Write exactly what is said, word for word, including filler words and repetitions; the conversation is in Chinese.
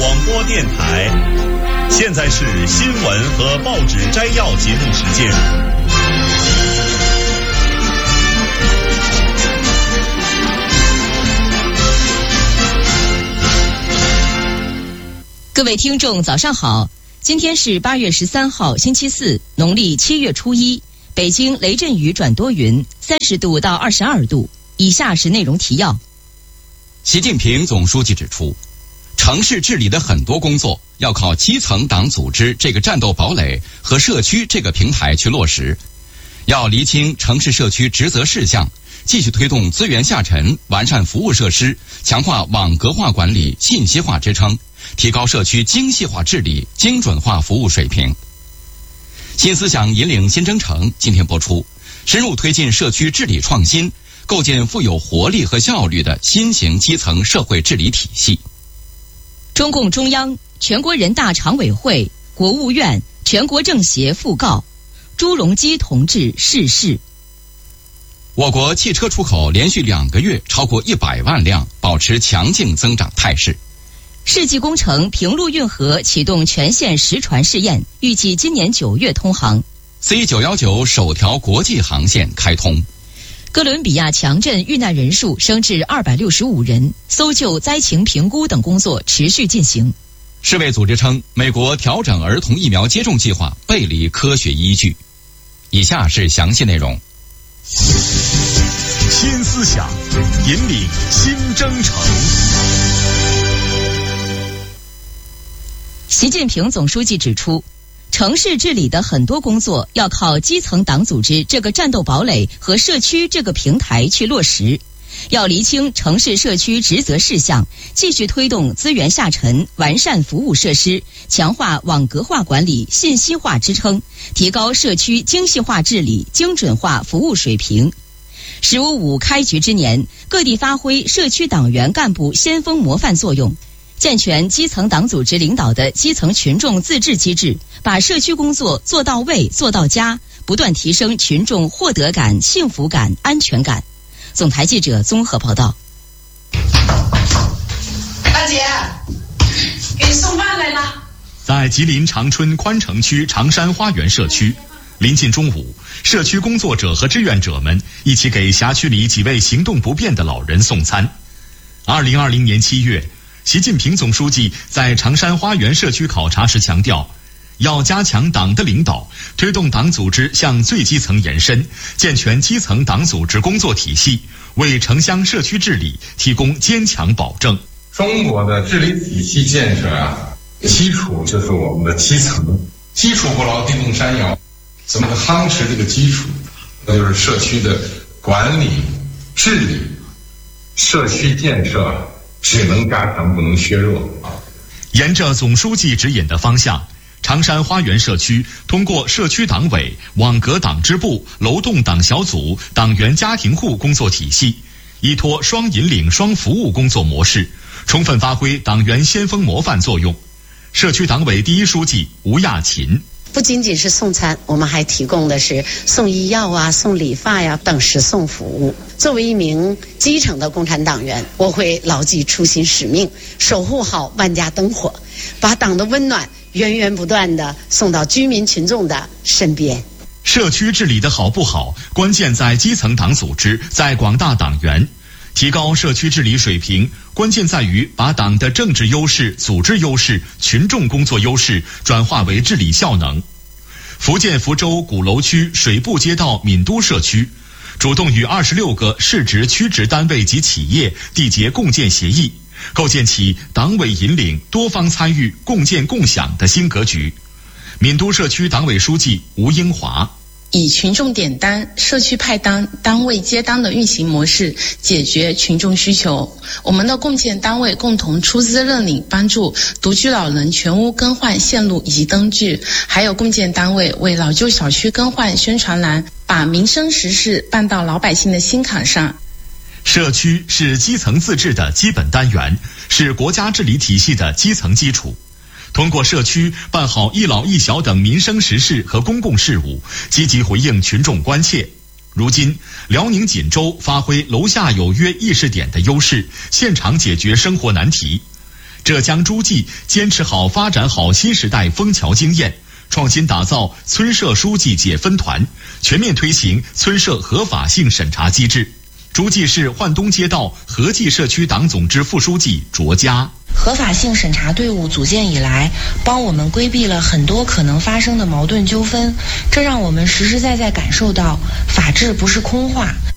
广播电台。现在是新闻和报纸摘要节目时间。 各位听众早上好，今天是八月十三号星期四，农历七月初一，北京雷阵雨转多云，三十度到二十二度。以下是内容提要。 习近平总书记指出，城市治理的很多工作要靠基层党组织这个战斗堡垒和社区这个平台去落实，要厘清城市社区职责事项，继续推动资源下沉，完善服务设施，强化网格化管理、信息化支撑，提高社区精细化治理、精准化服务水平。新思想引领新征程今天播出，深入推进社区治理创新，构建富有活力和效率的新型基层社会治理体系。 中共中央、全国人大常委会、国务院、全国政协讣告朱镕基同志逝世。 我国汽车出口连续两个月超过一百万辆，保持强劲增长态势。 世纪工程平陆运河启动全线实船试验，预计今年九月通航。 C 九一九首条国际航线开通。 哥伦比亚强震遇难人数升至二百六十五人，搜救、灾情评估等工作持续进行。 世卫组织称，美国调整儿童疫苗接种计划背离科学依据。以下是详细内容。 新思想引领新征程。 习近平总书记指出，城市治理的很多工作要靠基层党组织这个战斗堡垒和社区这个平台去落实，要厘清城市社区职责事项，继续推动资源下沉，完善服务设施，强化网格化管理、信息化支撑，提高社区精细化治理、精准化服务水平。十五五开局之年，各地发挥社区党员干部先锋模范作用，健全基层党组织领导的基层群众自治机制，把社区工作做到位、做到家，不断提升群众获得感、幸福感、安全感。总台记者综合报道。 大姐，给你送饭来了。 在吉林长春宽城区长山花园社区，临近中午，社区工作者和志愿者们一起给辖区里几位行动不便的老人送餐。二零二零年七月，习近平总书记在长山花园社区考察时强调，要加强党的领导，推动党组织向最基层延伸，健全基层党组织工作体系，为城乡社区治理提供坚强保证。 中国的治理体系建设啊，基础就是我们的基层，基础不牢，地动山摇。怎么夯实这个基础？那就是社区的管理、治理、社区建设只能加强，不能削弱。 沿着总书记指引的方向，长山花园社区通过社区党委、网格党支部、楼栋党小组、党员家庭户工作体系，依托双引领双服务工作模式，充分发挥党员先锋模范作用。社区党委第一书记吴亚琴， 不仅仅是送餐，我们还提供的是送医药啊、送理发呀等实送服务。作为一名基层的共产党员，我会牢记初心使命，守护好万家灯火，把党的温暖源源不断地送到居民群众的身边。 社区治理的好不好，关键在基层党组织，在广大党员。提高社区治理水平，关键在于把党的政治优势、组织优势、群众工作优势转化为治理效能。福建福州鼓楼区水部街道闽都社区主动与二十六个市直区直单位及企业缔结共建协议，构建起党委引领、多方参与、共建共享的新格局。闽都社区党委书记吴英华， 以群众点单、社区派单、单位接单的运行模式解决群众需求。我们的共建单位共同出资认领，帮助独居老人全屋更换线路以及灯具，还有共建单位为老旧小区更换宣传栏，把民生实事办到老百姓的心坎上。 社区是基层自治的基本单元，是国家治理体系的基层基础。通过社区办好一老一小等民生实事和公共事务，积极回应群众关切。如今，辽宁锦州发挥楼下有约议事点的优势，现场解决生活难题。 浙江诸暨坚持好发展好新时代枫桥经验，创新打造村社书记解分团，全面推行村社合法性审查机制。诸暨市焕东街道合济社区党总支副书记卓佳。 合法性审查队伍组建以来，帮我们规避了很多可能发生的矛盾纠纷，这让我们实实在在感受到法治不是空话。